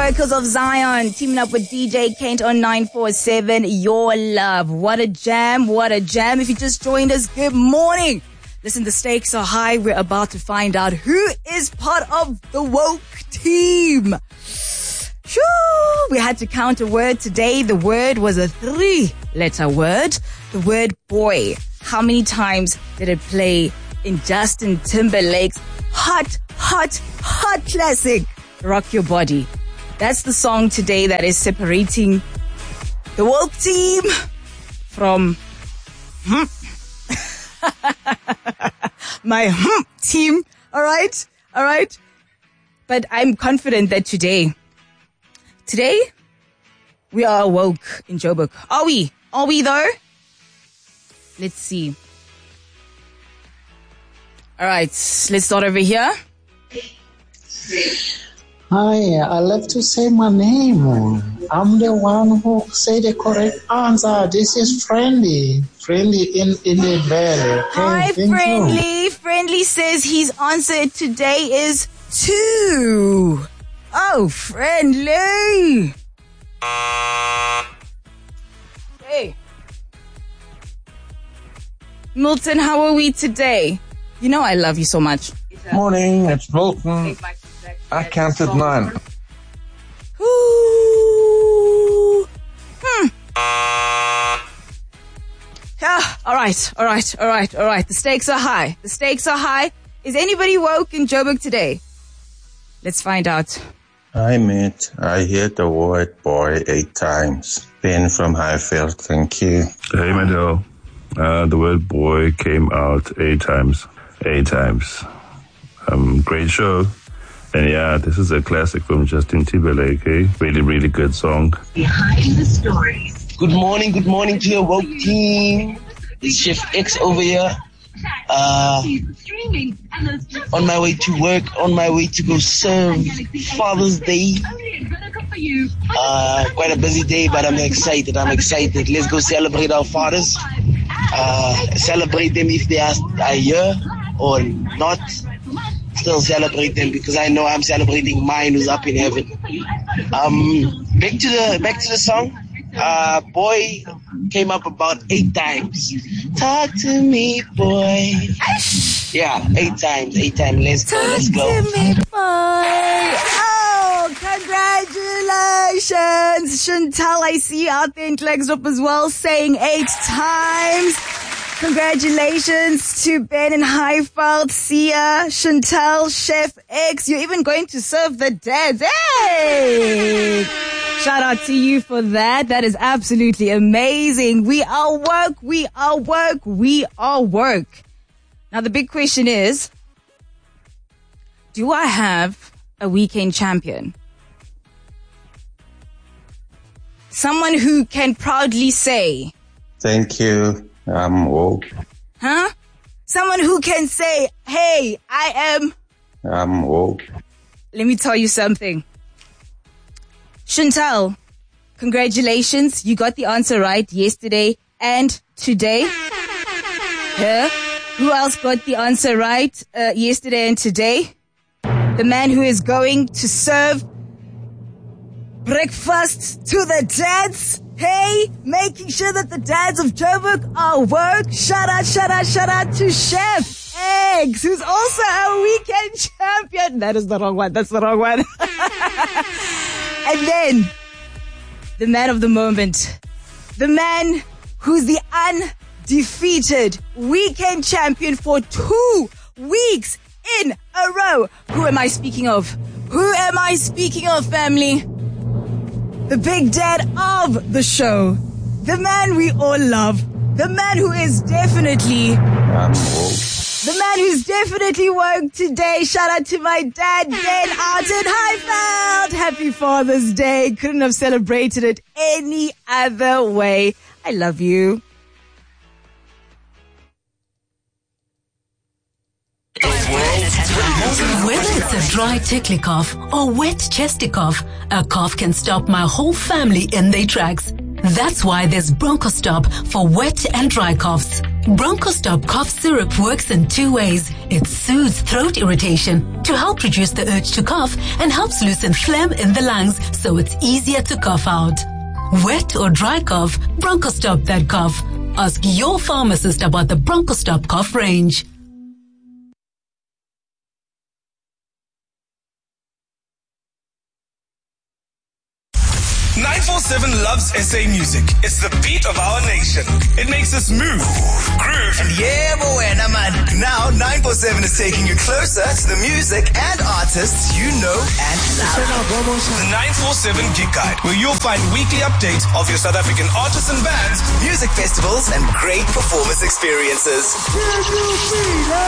Workers of Zion teaming up with DJ Kent on 947 Your Love. What a jam, what a jam. If you just joined us, good morning. Listen, the stakes are high. We're about to find out who is part of the woke team. Shoo! We had to count a word today. The word was a 3-letter word. The word boy. How many times did it play in Justin Timberlake's hot classic, Rock Your Body? That's the song today that is separating the woke team from my team. All right. But I'm confident that today we are woke in Joburg. Are we? Are we though? Let's see. All right, let's start over here. Hi, I love to say my name. I'm the one who say the correct answer. This is Friendly. Friendly in the valley. Okay, hi, Friendly. Friendly says his answer today is 2. Oh, Friendly. Hey. Milton, how are we today? You know I love you so much. Morning, it's Milton. I counted 9. Ooh. Yeah, all right. The stakes are high. Is anybody woke in Joburg today? Let's find out. Hi, mate. I heard the word boy 8 times. Ben from Highveld, thank you. Hey, Mado. The word boy came out 8 times. 8 times. Great show. And yeah, this is a classic from Justin Timberlake, eh? Really, really good song. Behind the stories. Good morning to your woke team. It's Chef X over here. On my way to work, on my way to go serve Father's Day. Quite a busy day, but I'm excited. Let's go celebrate our fathers. Celebrate them if they are here or not. Still celebrate them because I know I'm celebrating mine who's up in heaven. Back to the song. Boy came up about 8 times. Talk to me, boy. Yeah, 8 times. Let's go. Talk to me, boy. Oh, congratulations. Chantal, I see you out there in Klerksdorp as well saying 8 times. Congratulations to Ben and Highveld, Sia, Chantal, Chef X. You're even going to serve the dads. Hey! Shout out to you for that. That is absolutely amazing. We are woke. Now the big question is, do I have a weekend champion? Someone who can proudly say, thank you. I'm woke. Huh? Someone who can say, hey, I'm woke. Let me tell you something. Chantal, congratulations. You got the answer right yesterday and today. Yeah. Who else got the answer right yesterday and today? The man who is going to serve breakfast to the dads. Hey, making sure that the dads of Joburg are woke. Shout out to Chef X, who's also a weekend champion. That is the wrong one. That's the wrong one. And then, the man of the moment. The man who's the undefeated weekend champion for 2 weeks in a row. Who am I speaking of? Family? The big dad of the show. The man we all love. The man who is definitely woke today. Shout out to my dad, Ben out in Highveld. Happy Father's Day. Couldn't have celebrated it any other way. I love you. Whether it's a dry tickly cough or wet chesty cough, a cough can stop my whole family in their tracks. That's why there's BronchoStop for wet and dry coughs. BronchoStop cough syrup works in 2 ways. It soothes throat irritation to help reduce the urge to cough and helps loosen phlegm in the lungs so it's easier to cough out. Wet or dry cough, BronchoStop that cough. Ask your pharmacist about the BronchoStop cough range. 947 loves SA music. It's the beat of our nation. It makes us move, groove, and yeah, boy, man. Now 947 is taking you closer to the music and artists you know and love. The 947 Gig Guide, where you'll find weekly updates of your South African artists and bands, music festivals, and great performance experiences.